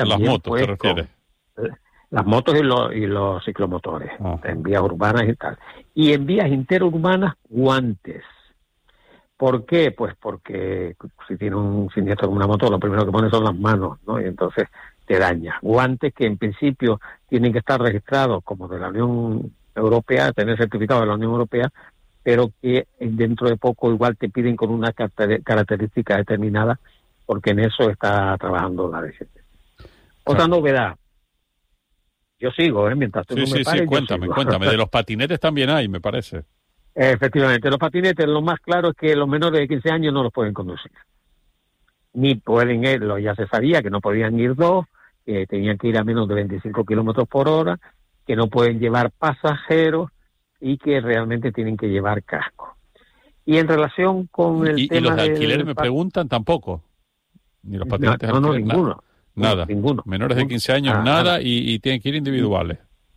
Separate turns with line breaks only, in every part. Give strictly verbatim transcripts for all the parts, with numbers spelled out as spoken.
también.
Las motos,
pues,
¿te refieres?
Con, las motos y los, y los ciclomotores, ah. en vías urbanas y tal. Y en vías interurbanas, guantes. ¿Por qué? Pues porque si tiene un siniestro con una moto, lo primero que pone son las manos, ¿no? Y entonces te daña. Guantes que en principio tienen que estar registrados como de la Unión Europea, tener certificado de la Unión Europea, pero que dentro de poco igual te piden con una característica determinada, porque en eso está trabajando la D G T. Otra claro. novedad. Yo sigo, ¿eh? Mientras tú
sí,
no me
sí,
pares,
sí, cuéntame,
sigo.
cuéntame. De los patinetes también hay, me parece.
Efectivamente, los patinetes, lo más claro es que los menores de quince años no los pueden conducir. Ni pueden ir, ya se sabía que no podían ir dos, que tenían que ir a menos de veinticinco kilómetros por hora, que no pueden llevar pasajeros y que realmente tienen que llevar casco. Y en relación con el
¿Y,
tema
y los de alquiler
del...
me preguntan tampoco? Ni los patinetes
no, no,
alquiler,
no, ninguno.
Nada.
Ninguno.
Menores
ninguno.
de quince años,
Ah,
nada,
nada.
Y, y tienen que ir individuales.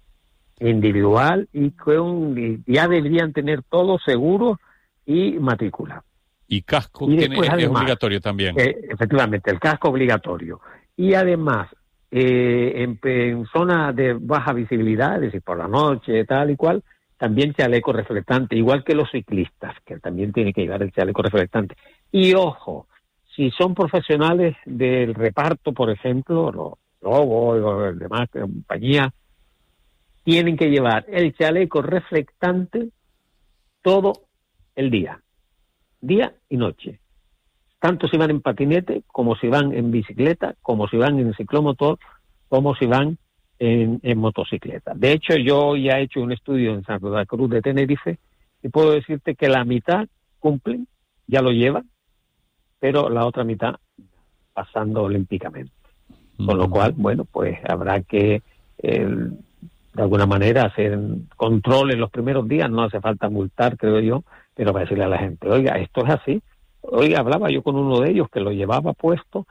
Individual y con, ya deberían tener todo seguro y matrícula.
Y casco
y
tiene,
después,
es
además,
obligatorio también.
Eh, efectivamente, el casco obligatorio. Y además, eh, en, en zonas de baja visibilidad, es decir, por la noche, tal y cual, también chaleco reflectante, igual que los ciclistas, que también tienen que llevar el chaleco reflectante. Y ojo, si son profesionales del reparto, por ejemplo, los lobos o el demás compañía, tienen que llevar el chaleco reflectante todo el día, día y noche. Tanto si van en patinete, como si van en bicicleta, como si van en ciclomotor, como si van en, en motocicleta. De hecho, yo ya he hecho un estudio en Santa Cruz de Tenerife y puedo decirte que la mitad cumplen, ya lo llevan, pero la otra mitad pasando olímpicamente. Mm. Con lo cual, bueno, pues habrá que... Eh, de alguna manera hacer control en los primeros días, no hace falta multar, creo yo, pero para decirle a la gente, oiga, esto es así. Oiga, hablaba yo con uno de ellos que lo llevaba puesto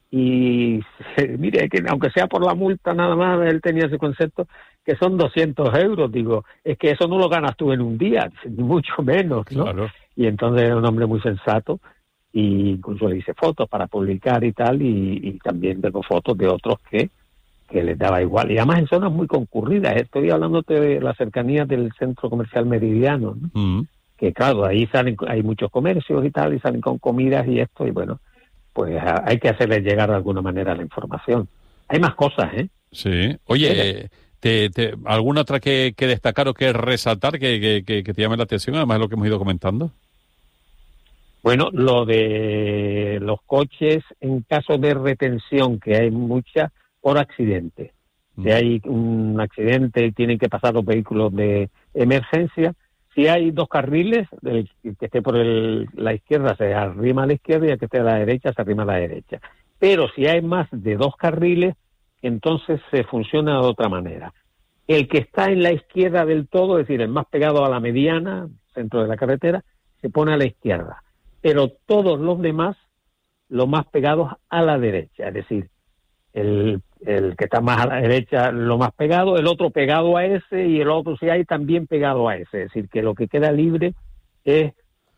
y mire, que aunque sea por la multa nada más, él tenía ese concepto que son doscientos euros, digo, es que eso no lo ganas tú en un día, ni mucho menos, ¿no? Claro. Y entonces era un hombre muy sensato y incluso le hice fotos para publicar y tal, y, y también tengo fotos de otros que que les daba igual, y además en zonas muy concurridas. Estoy hablándote de la cercanía del centro comercial Meridiano, ¿no? Mm. Que claro, ahí salen, hay muchos comercios y tal, y salen con comidas y esto, y bueno, pues hay que hacerles llegar de alguna manera la información. Hay más cosas, ¿eh?
Sí. Oye, te, te, ¿alguna otra que, que destacar o que resaltar que, que, que, que te llame la atención, además de lo que hemos ido comentando?
Bueno, lo de los coches en caso de retención, que hay muchas, por accidente. Mm. Si hay un accidente, tienen que pasar los vehículos de emergencia. Si hay dos carriles, el que esté por el, la izquierda se arrima a la izquierda y el que esté a la derecha se arrima a la derecha. Pero si hay más de dos carriles, entonces se funciona de otra manera. El que está en la izquierda del todo, es decir, el más pegado a la mediana, centro de la carretera, se pone a la izquierda. Pero todos los demás, los más pegados a la derecha, es decir, el, el que está más a la derecha lo más pegado, el otro pegado a ese y el otro si hay también pegado a ese, es decir, que lo que queda libre es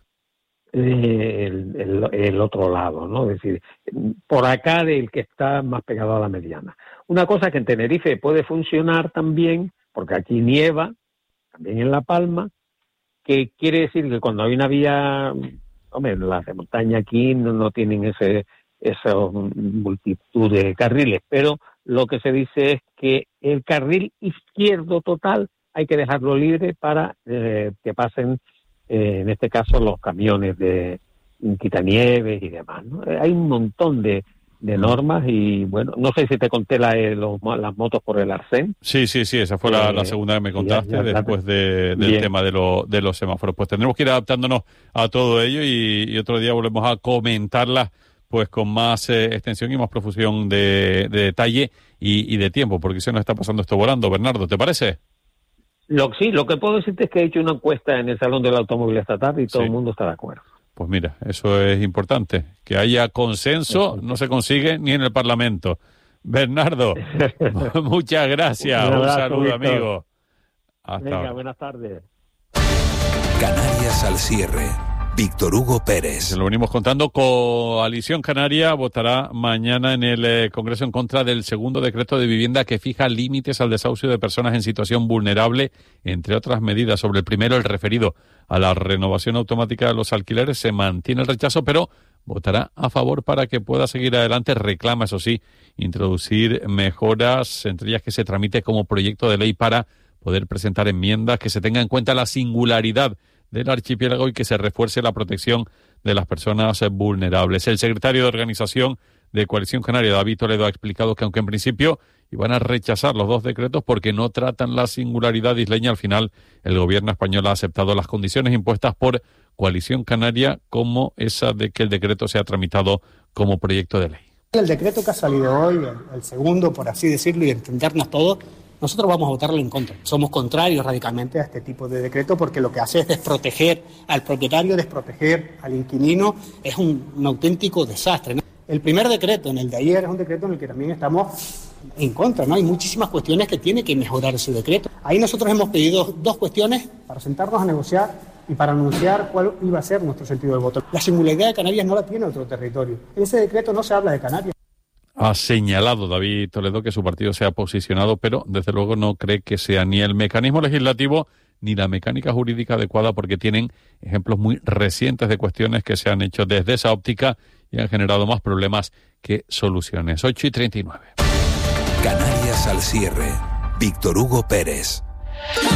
eh, el, el, el otro lado, ¿no? Es decir, por acá del que está más pegado a la mediana. Una cosa que en Tenerife puede funcionar también, porque aquí nieva, también en La Palma, que quiere decir que cuando hay una vía, hombre, las de montaña aquí no, no tienen ese esa multitud de carriles, pero lo que se dice es que el carril izquierdo total hay que dejarlo libre para eh, que pasen, eh, en este caso, los camiones de quitanieves y demás, ¿no? Hay un montón de, de normas y, bueno, no sé si te conté la, eh, los, las motos por el arcén.
Sí, sí, sí, esa fue la, eh, la segunda que me contaste ya, ya, después de, del bien. tema de, lo, de los semáforos. Pues tendremos que ir adaptándonos a todo ello y, y otro día volvemos a comentarlas pues con más eh, extensión y más profusión de, de detalle y, y de tiempo, porque se nos está pasando esto volando. Bernardo, ¿te parece?
Lo, sí, lo que puedo decirte es que he hecho una encuesta en el Salón del Automóvil esta tarde y todo sí. el mundo está de acuerdo.
Pues mira, eso es importante. Que haya consenso no se consigue ni en el Parlamento. Bernardo, muchas gracias. Un, abrazo, Un saludo, Víctor. amigo.
Hasta Venga, ahora. Buenas tardes.
Canarias al cierre. Víctor Hugo Pérez.
Se lo venimos contando. Coalición Canaria votará mañana en el eh, Congreso en contra del segundo decreto de vivienda que fija límites al desahucio de personas en situación vulnerable, entre otras medidas. Sobre el primero, el referido a la renovación automática de los alquileres, se mantiene el rechazo, pero votará a favor para que pueda seguir adelante. Reclama, eso sí, introducir mejoras, entre ellas que se tramite como proyecto de ley para poder presentar enmiendas, que se tenga en cuenta la singularidad del archipiélago y que se refuerce la protección de las personas vulnerables. El secretario de Organización de Coalición Canaria, David Toledo, ha explicado que aunque en principio iban a rechazar los dos decretos porque no tratan la singularidad isleña, al final el gobierno español ha aceptado las condiciones impuestas por Coalición Canaria, como esa de que el decreto sea tramitado como proyecto de ley.
El decreto que ha salido hoy, el, el segundo, por así decirlo, y entendernos todos, nosotros vamos a votarlo en contra. Somos contrarios radicalmente a este tipo de decreto porque lo que hace es desproteger al propietario, desproteger al inquilino. Es un, un auténtico desastre, ¿no? El primer decreto, en el de ayer, es un decreto en el que también estamos en contra, ¿no? Hay muchísimas cuestiones que tiene que mejorar ese decreto. Ahí nosotros hemos pedido dos cuestiones para sentarnos a negociar y para anunciar cuál iba a ser nuestro sentido del voto. La singularidad de Canarias no la tiene otro territorio. En ese decreto no se habla de Canarias.
Ha señalado David Toledo que su partido se ha posicionado, pero desde luego no cree que sea ni el mecanismo legislativo ni la mecánica jurídica adecuada, porque tienen ejemplos muy recientes de cuestiones que se han hecho desde esa óptica y han generado más problemas que soluciones. ocho y treinta y nueve.
Canarias al cierre. Víctor Hugo Pérez.